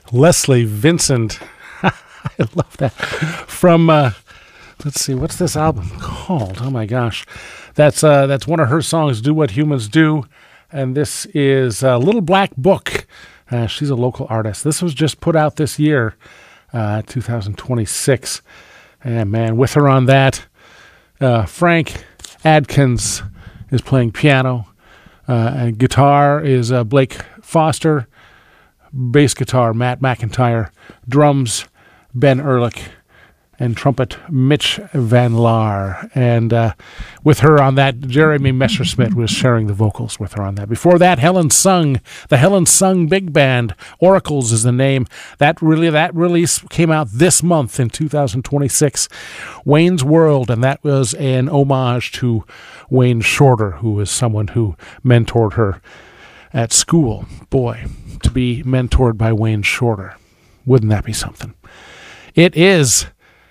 Leslie Vincent. I love that. From, let's see, what's this album called? Oh, my gosh. That's one of her songs, Do What Humans Do. And this is Little Black Book. She's a local artist. This was just put out this year, 2026. And, man, with her on that, Frank Adkins is playing piano. And guitar is Blake Foster. Bass guitar, Matt McIntyre. Drums, Ben Ehrlich. And trumpet, Mitch Van Laar. And with her on that, Jeremy Messerschmidt was sharing the vocals with her on that. Before that, Helen Sung, the Helen Sung Big Band. Oracles is the name. That release came out this month in 2026. Wayne's World, and that was an homage to Wayne Shorter, who was someone who mentored her at school. Boy, to be mentored by Wayne Shorter. Wouldn't that be something? It is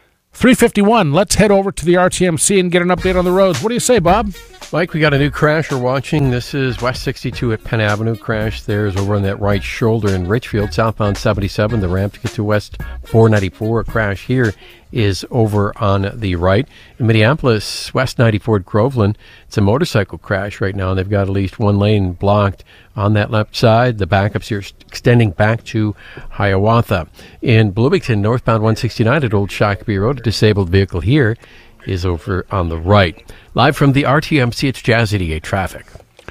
3:51. Let's head over to the RTMC and get an update on the roads. What do you say, Bob? Mike, we got a new crash we're watching. This is West 62 at Penn Avenue. Crash there's over on that right shoulder in Richfield, southbound 77, the ramp to get to West 494. A crash here is over on the right. In Minneapolis, West 94 at Groveland, it's a motorcycle crash right now, and they've got at least one lane blocked on that left side. The backups here extending back to Hiawatha. In Bloomington, northbound 169 at Old Shakopee Road, a disabled vehicle here is over on the right. Live from the RTMC, it's Jazz 88 Traffic.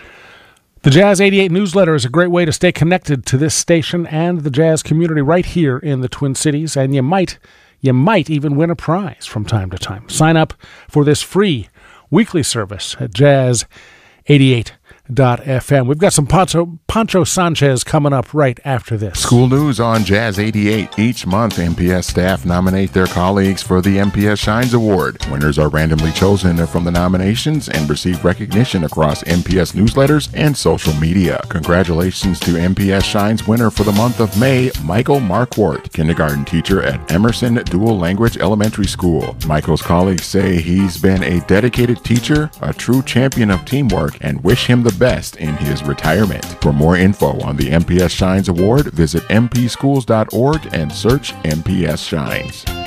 The Jazz 88 newsletter is a great way to stay connected to this station and the jazz community right here in the Twin Cities, and you might even win a prize from time to time. Sign up for this free weekly service at Jazz88.fm. We've got some Pancho Sanchez coming up right after this. School news on Jazz 88. Each month, MPS staff nominate their colleagues for the MPS Shines Award. Winners are randomly chosen from the nominations and receive recognition across MPS newsletters and social media. Congratulations to MPS Shines winner for the month of May, Michael Markwart, kindergarten teacher at Emerson Dual Language Elementary School. Michael's colleagues say he's been a dedicated teacher, a true champion of teamwork, and wish him the best in his retirement. For more info on the MPS Shines Award, visit mpschools.org and search MPS Shines.